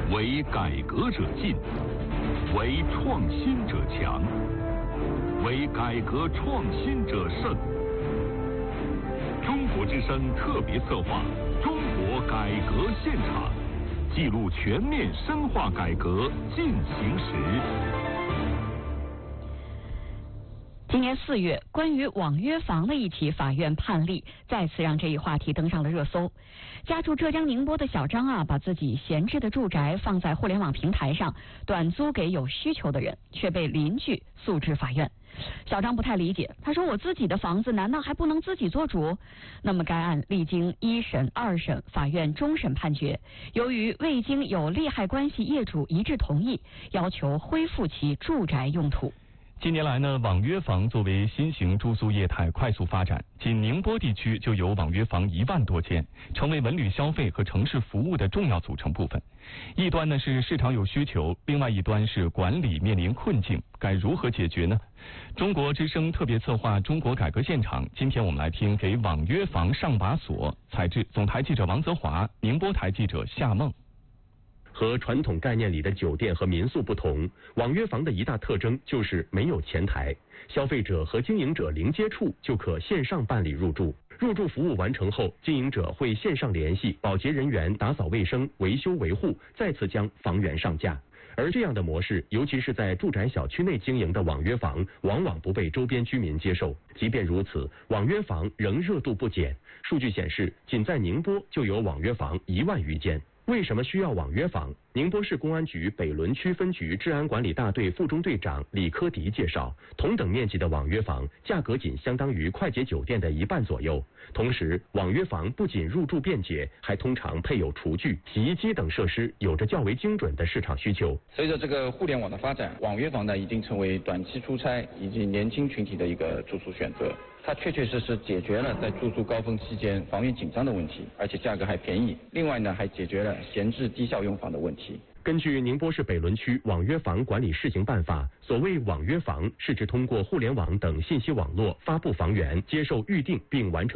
唯改革者进，唯创新者强，唯改革创新者胜。中国之声特别策划《中国改革现场》，记录全面深化改革进行时。 今年4月，关于网约房的一起法院判例，再次让这一话题登上了热搜。家住浙江宁波的小张把自己闲置的住宅放在互联网平台上，短租给有需求的人，却被邻居诉至法院。小张不太理解，他说：“我自己的房子难道还不能自己做主？”那么该案历经1审、2审，法院终审判决，由于未经有利害关系业主一致同意，要求恢复其住宅用途。 近年来呢，网约房作为新型住宿业态快速发展，仅宁波地区就有网约房1万多间，成为文旅消费和城市服务的重要组成部分。一端呢是市场有需求，另外一端是管理面临困境，该如何解决呢？中国之声特别策划《中国改革现场》，今天我们来听给网约房上把锁。采制总台记者王泽华，宁波台记者夏梦。 和传统概念里的酒店和民宿不同，网约房的一大特征就是没有前台，消费者和经营者零接触就可线上办理入住。入住服务完成后，经营者会线上联系保洁人员打扫卫生、维修维护，再次将房源上架。而这样的模式，尤其是在住宅小区内经营的网约房，往往不被周边居民接受。即便如此，网约房仍热度不减。数据显示，仅在宁波就有网约房1万余间。为什么需要网约房？宁波市公安局北仑区分局治安管理大队副中队长李科迪介绍，同等面积的网约房价格仅相当于快捷酒店的1半左右。同时，网约房不仅入住便捷，还通常配有厨具、洗衣机等设施，有着较为精准的市场需求。 随着这个互联网的发展，网约房呢已经成为短期出差以及年轻群体的一个住宿选择。它确确实实解决了在住宿高峰期间房源紧张的问题，而且价格还便宜。另外呢，还解决了闲置低效用房的问题。 根据宁波市北仑区网约房管理试行办法，所谓网约房是指通过互联网等信息网络发布房源，接受预订并完成